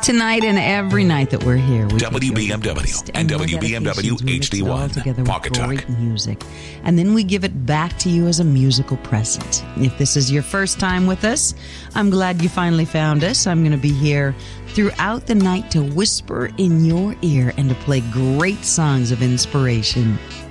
Tonight and every night that we're here, we WBMW and WBMW HD1 Pocket Talk. Great music, and then we give it back to you as a musical present. If this is your first time with us, I'm glad you finally found us. I'm going to be here throughout the night to whisper in your ear and to play great songs of inspiration.